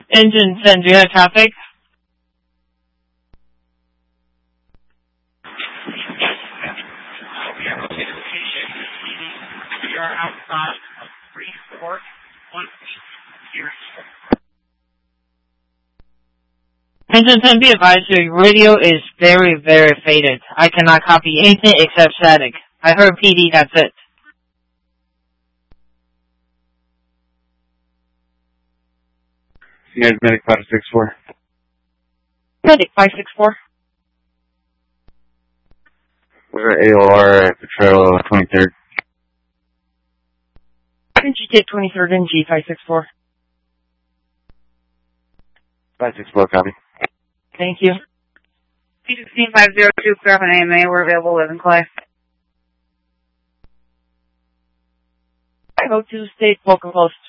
Engine 10, do you have traffic? We are outside of Freeport. Engine 10, be advised, your radio is very, very faded. I cannot copy anything except static. I heard PD, that's it. Yeah, Medic 564. Medic 564. We're AOR at the trail 23rd. NG 23rd, NG 564. 564, copy. Thank you. P16502, clear up an AMA. We're available, live in Clay. 502 State Vocal Post.